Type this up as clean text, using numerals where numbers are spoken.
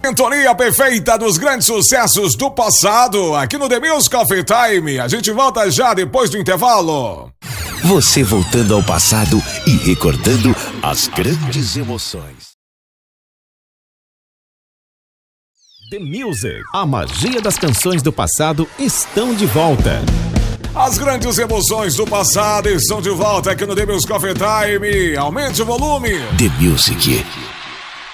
Sintonia perfeita dos grandes sucessos do passado, aqui no The Music Coffee Time. A gente volta já depois do intervalo. Você voltando ao passado e recordando as grandes emoções. The Music, a magia das canções do passado estão de volta. As grandes emoções do passado estão de volta aqui no The Music Coffee Time. Aumente o volume. The Music.